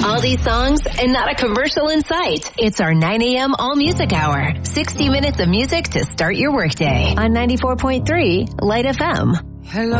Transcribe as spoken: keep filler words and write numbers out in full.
All these songs and not a commercial in sight. It's our nine a.m. All Music Hour. sixty minutes of music to start your workday on ninety-four point three Light F M. Hello.